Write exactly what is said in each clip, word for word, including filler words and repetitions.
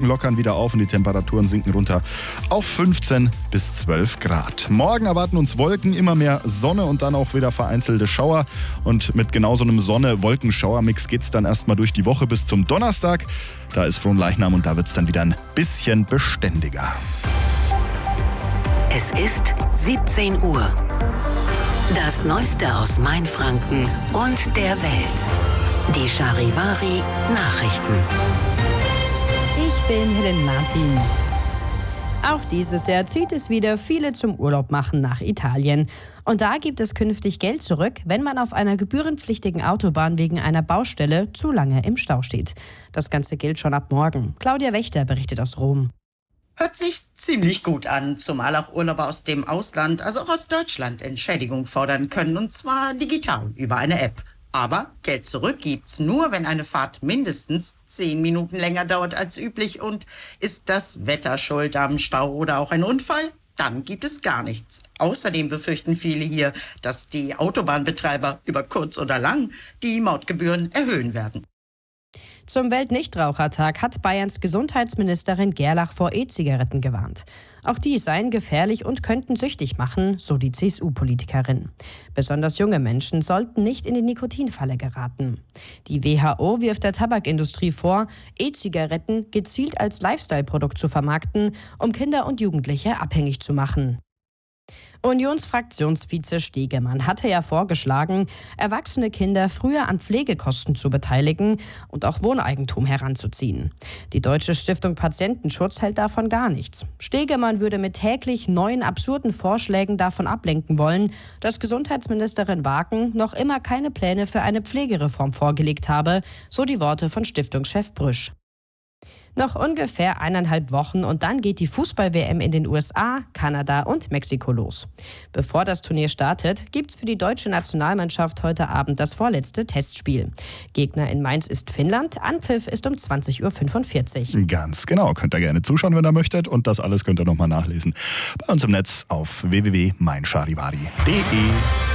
lockern wieder auf und die Temperaturen sinken runter auf fünfzehn bis zwölf Grad. Morgen erwarten uns Wolken, immer mehr Sonne und dann auch wieder vereinzelte Schauer. Und mit genau so einem Sonne-Wolken-Schauer-Mix geht es dann erstmal durch die Woche bis zum Donnerstag. Da ist Fronleichnam und da wird es dann wieder ein bisschen beständiger. Es ist siebzehn Uhr. Das Neueste aus Mainfranken und der Welt. Die Charivari Nachrichten. Ich bin Helen Martin. Auch dieses Jahr zieht es wieder viele zum Urlaub machen nach Italien. Und da gibt es künftig Geld zurück, wenn man auf einer gebührenpflichtigen Autobahn wegen einer Baustelle zu lange im Stau steht. Das Ganze gilt schon ab morgen. Claudia Wächter berichtet aus Rom. Hört sich ziemlich gut an, zumal auch Urlauber aus dem Ausland, also auch aus Deutschland, Entschädigung fordern können, und zwar digital über eine App. Aber Geld zurück gibt's nur, wenn eine Fahrt mindestens zehn Minuten länger dauert als üblich. Und ist das Wetter schuld am Stau oder auch ein Unfall? Dann gibt es gar nichts. Außerdem befürchten viele hier, dass die Autobahnbetreiber über kurz oder lang die Mautgebühren erhöhen werden. Zum Weltnichtrauchertag hat Bayerns Gesundheitsministerin Gerlach vor E-Zigaretten gewarnt. Auch die seien gefährlich und könnten süchtig machen, so die C S U-Politikerin. Besonders junge Menschen sollten nicht in die Nikotinfalle geraten. Die W H O wirft der Tabakindustrie vor, E-Zigaretten gezielt als Lifestyle-Produkt zu vermarkten, um Kinder und Jugendliche abhängig zu machen. Unionsfraktionsvize Stegemann hatte ja vorgeschlagen, erwachsene Kinder früher an Pflegekosten zu beteiligen und auch Wohneigentum heranzuziehen. Die Deutsche Stiftung Patientenschutz hält davon gar nichts. Stegemann würde mit täglich neuen absurden Vorschlägen davon ablenken wollen, dass Gesundheitsministerin Wagen noch immer keine Pläne für eine Pflegereform vorgelegt habe, so die Worte von Stiftungschef Brüsch. Noch ungefähr eineinhalb Wochen und dann geht die Fußball-W M in den U S A, Kanada und Mexiko los. Bevor das Turnier startet, gibt's für die deutsche Nationalmannschaft heute Abend das vorletzte Testspiel. Gegner in Mainz ist Finnland, Anpfiff ist um zwanzig Uhr fünfundvierzig. Ganz genau, könnt ihr gerne zuschauen, wenn ihr möchtet, und das alles könnt ihr nochmal nachlesen bei uns im Netz auf w w w punkt mein charivari punkt d e.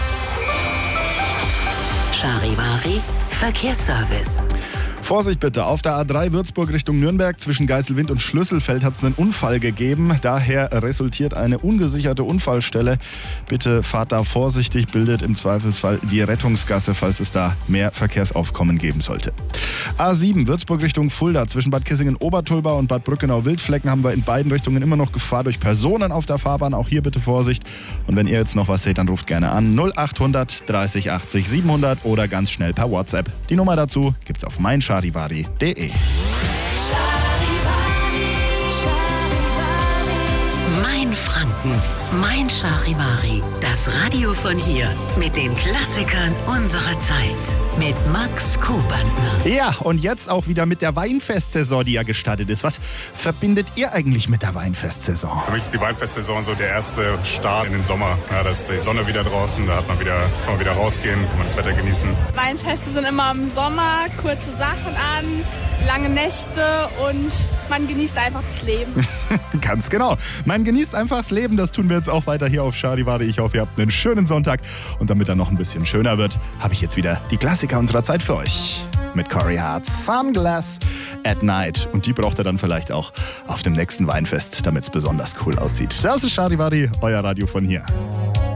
Charivari Verkehrsservice. Vorsicht bitte, auf der A drei Würzburg Richtung Nürnberg zwischen Geiselwind und Schlüsselfeld hat es einen Unfall gegeben. Daher resultiert eine ungesicherte Unfallstelle. Bitte fahrt da vorsichtig, bildet im Zweifelsfall die Rettungsgasse, falls es da mehr Verkehrsaufkommen geben sollte. A sieben Würzburg Richtung Fulda zwischen Bad Kissingen-Obertulba und Bad Brückenau-Wildflecken haben wir in beiden Richtungen immer noch Gefahr durch Personen auf der Fahrbahn. Auch hier bitte Vorsicht. Und wenn ihr jetzt noch was seht, dann ruft gerne an null achthundert dreißig achtzig siebenhundert oder ganz schnell per WhatsApp. Die Nummer dazu gibt's auf mein charivari punkt d e. Mein Franken, mein Charivari. Das Radio von hier mit den Klassikern unserer Zeit. Mit Max Kubantner. Ja, und jetzt auch wieder mit der Weinfestsaison, die ja gestartet ist. Was verbindet ihr eigentlich mit der Weinfestsaison? Für mich ist die Weinfestsaison so der erste Start in den Sommer. Ja, da ist die Sonne wieder draußen, da hat man wieder, kann man wieder rausgehen, kann man das Wetter genießen. Weinfeste sind immer im Sommer, kurze Sachen an, lange Nächte und man genießt einfach das Leben. Ganz genau. Man genießt einfach das Leben. Das tun wir jetzt auch weiter hier auf Charivari. Ich hoffe, ihr habt einen schönen Sonntag. Und damit er noch ein bisschen schöner wird, habe ich jetzt wieder die Klassiker unserer Zeit für euch. Mit Corey Hart, Sunglass at Night. Und die braucht ihr dann vielleicht auch auf dem nächsten Weinfest, damit es besonders cool aussieht. Das ist Charivari, euer Radio von hier.